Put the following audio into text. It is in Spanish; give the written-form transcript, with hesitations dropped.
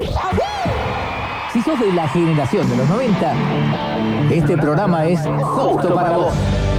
Si sos de la generación de los 90, este programa es justo para vos.